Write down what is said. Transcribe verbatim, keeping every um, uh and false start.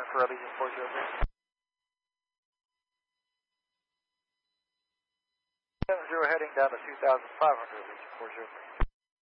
for Allegiant four zero three. seven zero heading down to two thousand five hundred, Allegiant four zero three.